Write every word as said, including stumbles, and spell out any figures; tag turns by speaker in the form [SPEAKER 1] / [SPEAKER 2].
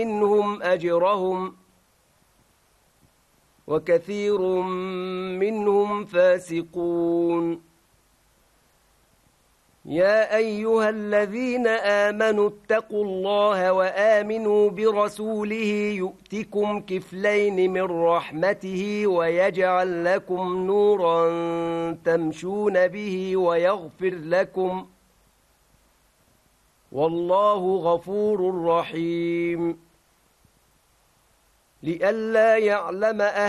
[SPEAKER 1] منهم أجرهم وكثير منهم فاسقون يا أيها الذين آمنوا اتقوا الله وآمنوا برسوله يؤتكم كفلين من رحمته ويجعل لكم نورا تمشون به ويغفر لكم والله غفور رحيم لئلا يعلم أهل